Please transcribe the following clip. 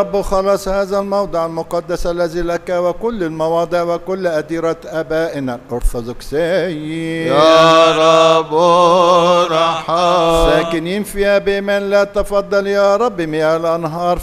رب خلص هذا الموضع المقدس الذي لك وكل المواضع وكل أديرة آبائنا الأرثوذكسيين يا رب ارحم. ساكنين فيها بإيمان لا تفضل يا رب مياه الأنهار